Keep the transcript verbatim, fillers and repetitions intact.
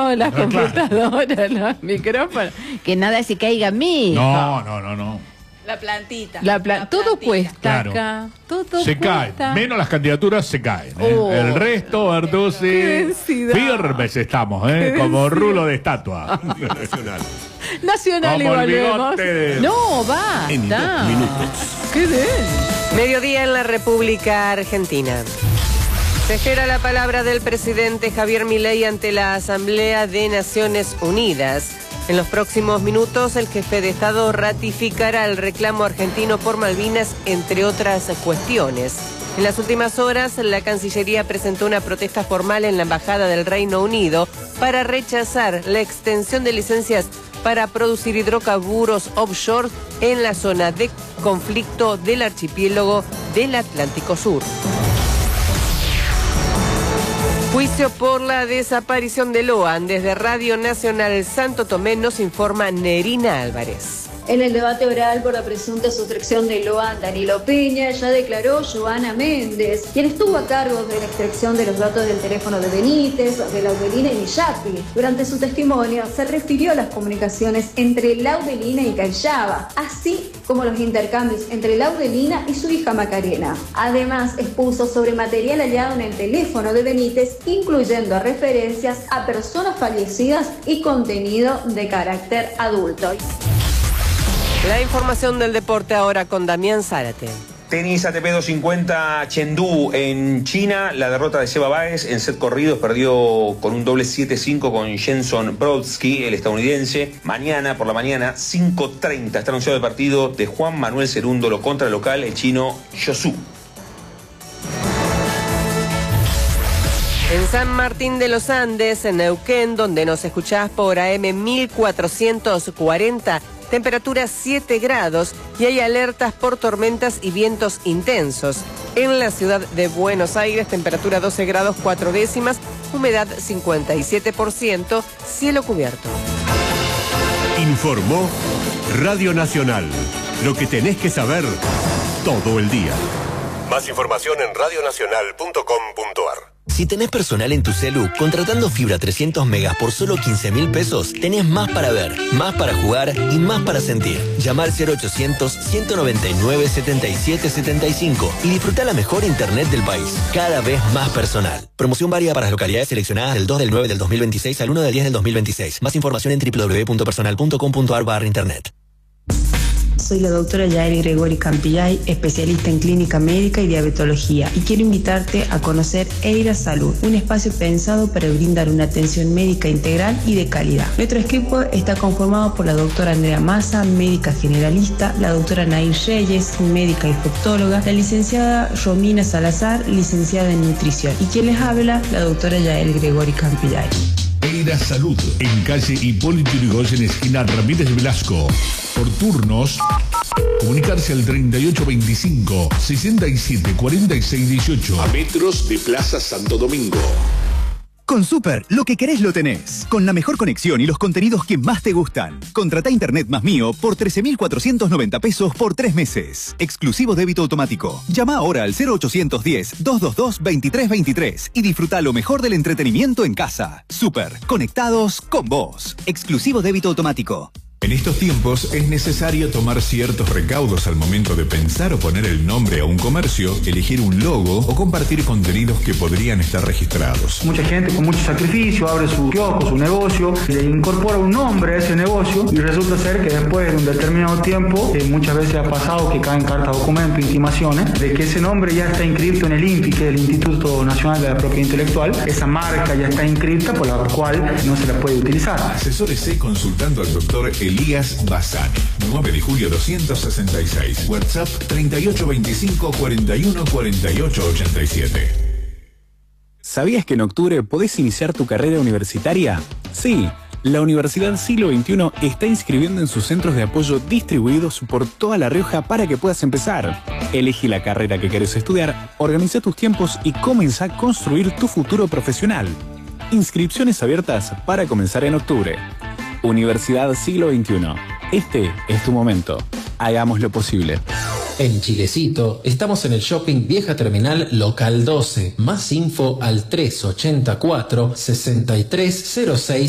no, las no, computadoras, claro. Los micrófonos. Que nada se caiga, mijo. No, no, no, no. La plantita. La pla la todo plantita. cuesta Claro. acá. Todo se cuesta. caen. Menos las candidaturas se caen. ¿eh? Oh. El resto, Artusi, firmes estamos, ¿eh? Como rulo de estatua. Nacional. Nacional Como y el volvemos. bigote de- No, va. En dos minutos. Qué bien. Mediodía en la República Argentina. Se espera la palabra del presidente Javier Milei ante la Asamblea de Naciones Unidas. En los próximos minutos, el jefe de Estado ratificará el reclamo argentino por Malvinas, entre otras cuestiones. En las últimas horas, la Cancillería presentó una protesta formal en la Embajada del Reino Unido para rechazar la extensión de licencias para producir hidrocarburos offshore en la zona de conflicto del archipiélago del Atlántico Sur. Juicio por la desaparición de Loan. Desde Radio Nacional Santo Tomé nos informa Nerina Álvarez. En el debate oral por la presunta sustracción de Loan, Danilo Peña ya declaró Joana Méndez, quien estuvo a cargo de la extracción de los datos del teléfono de Benítez, de Laudelina y Millapi. Durante su testimonio se refirió a las comunicaciones entre Laudelina y Callaba, así como los intercambios entre Laudelina y su hija Macarena. Además, expuso sobre material hallado en el teléfono de Benítez, incluyendo referencias a personas fallecidas y contenido de carácter adulto. La información del deporte ahora con Damián Zárate. Tenis A T P doscientos cincuenta Chengdu en China, la derrota de Seba Báez en set corridos, perdió con un doble siete cinco con Jenson Brodsky, el estadounidense. Mañana por la mañana, cinco treinta, está anunciado el partido de Juan Manuel Cerúndolo contra el local, el chino Yosu. En San Martín de los Andes, en Neuquén, donde nos escuchás por A M mil cuatrocientos cuarenta, temperatura siete grados y hay alertas por tormentas y vientos intensos. En la ciudad de Buenos Aires, temperatura doce grados cuatro décimas, humedad cincuenta y siete por ciento, cielo cubierto. Informó Radio Nacional. Lo que tenés que saber todo el día. Más información en radionacional punto com punto ar. Si tenés personal en tu celu, contratando fibra trescientos megas por solo quince mil pesos, tenés más para ver, más para jugar y más para sentir. Llama al cero ochocientos, ciento noventa y nueve, setenta y siete setenta y cinco y disfruta la mejor internet del país. Cada vez más personal. Promoción válida para las localidades seleccionadas del dos del nueve del dos mil veintiséis al uno del diez del dos mil veintiséis. Más información en doble u doble u doble u punto personal punto com punto ar barra internet. Soy la doctora Yael Gregori Campillay, especialista en clínica médica y diabetología, y quiero invitarte a conocer Eira Salud, un espacio pensado para brindar una atención médica integral y de calidad. Nuestro equipo está conformado por la doctora Andrea Massa, médica generalista, la doctora Nair Reyes, médica infectóloga, la licenciada Romina Salazar, licenciada en nutrición, y quien les habla, la doctora Yael Gregori Campillay. Eira Salud, en calle Hipólito Yrigoyen, esquina Ramírez Velasco. Por turnos, comunicarse al treinta y ocho veinticinco, sesenta y siete cuarenta y seis dieciocho, a metros de Plaza Santo Domingo. Con Super, lo que querés lo tenés. Con la mejor conexión y los contenidos que más te gustan. Contratá Internet más mío por trece mil cuatrocientos noventa pesos por tres meses. Exclusivo débito automático. Llama ahora al cero ochocientos diez, doscientos veintidós, veintitrés veintitrés y disfruta lo mejor del entretenimiento en casa. Super, conectados con vos. Exclusivo débito automático. En estos tiempos es necesario tomar ciertos recaudos al momento de pensar o poner el nombre a un comercio, elegir un logo o compartir contenidos que podrían estar registrados. Mucha gente con mucho sacrificio abre su kiosco, su negocio, le incorpora un nombre a ese negocio y resulta ser que después de un determinado tiempo, eh, muchas veces ha pasado que caen cartas documento, intimaciones, de que ese nombre ya está inscrito en el I N P I, que es el Instituto Nacional de la Propiedad Intelectual. Esa marca ya está inscrita, por la cual no se la puede utilizar. Asesórese consultando al doctor Elías Bazán, nueve de julio doscientos sesenta y seis, WhatsApp treinta y ocho veinticinco, cuarenta y uno, cuarenta y ocho ochenta y siete. ¿Sabías que en octubre podés iniciar tu carrera universitaria? Sí, la Universidad Siglo veintiuno está inscribiendo en sus centros de apoyo distribuidos por toda La Rioja para que puedas empezar. Elegí la carrera que querés estudiar, organiza tus tiempos y comenzá a construir tu futuro profesional. Inscripciones abiertas para comenzar en octubre. Universidad Siglo veintiuno. Este es tu momento. Hagamos lo posible. En Chilecito, estamos en el Shopping Vieja Terminal Local doce. Más info al tres ochenta y cuatro, sesenta y tres cero seis